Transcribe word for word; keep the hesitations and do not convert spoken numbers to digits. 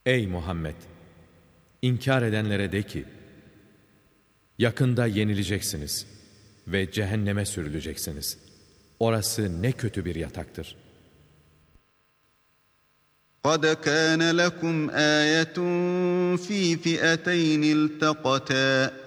Ey Muhammed! İnkar edenlere de ki, yakında yenileceksiniz ve cehenneme sürüleceksiniz. Orası ne kötü bir yataktır. قَدْ كَانَ لَكُمْ آيَةٌ فِي فِئَتَيْنِ الْتَقَتَا